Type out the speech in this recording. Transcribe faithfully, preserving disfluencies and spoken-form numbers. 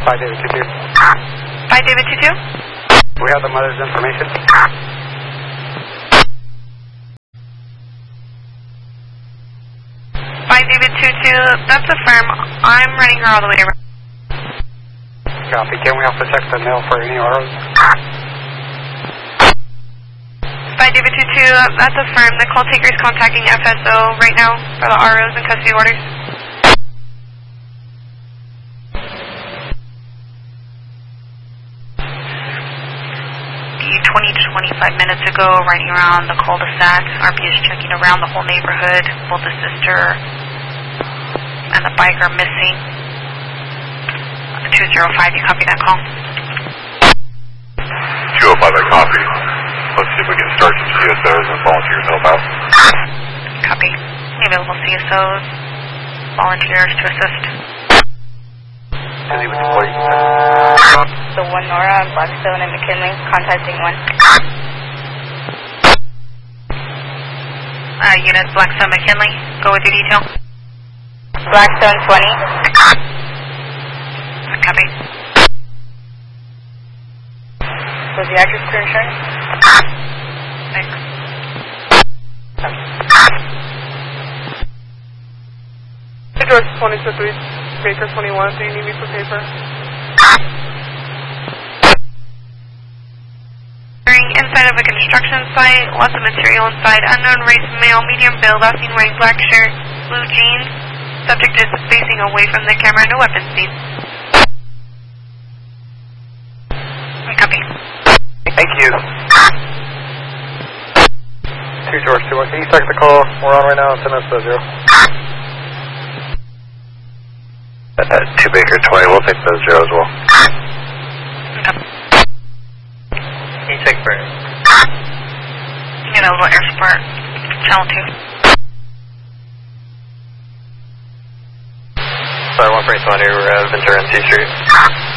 five David two two. five David two two? We have the mother's information. five David two two, that's a firm. I'm running her all the way around. Copy. Can we also check the mail for any R Os? five David two two, that's a firm. The call taker is contacting F S O right now for the R Os and custody orders. twenty to twenty-five minutes ago, riding around the cul-de-sac. R P is checking around the whole neighborhood. Both the sister and the bike are missing. two zero five, you copy that call? two oh five, I copy. Let's see if we can start some C S Os and volunteers help out. Copy. Available C S Os, volunteers to assist. Busy with the plate. The one Nora on Blackstone and McKinley, contacting one. Uh, unit Blackstone McKinley, go with your detail. Blackstone twenty. Copy. Was the address for insurance? Thanks. Hey George, twenty to three, Baker twenty-one, do you need me for paper? Inside of a construction site, lots of material inside, unknown race, male, medium build, last seen wearing black shirt, blue jeans. Subject is facing away from the camera, no weapons seen. Copy. Thank you. two George two one, can you check the call we're on right now and send us the zero? Uh, two Baker twenty, we'll take the zero as well. Okay. Can you check for it? You know, air support, channel two. Sorry, one for twenty, we're at Ventura and C Street.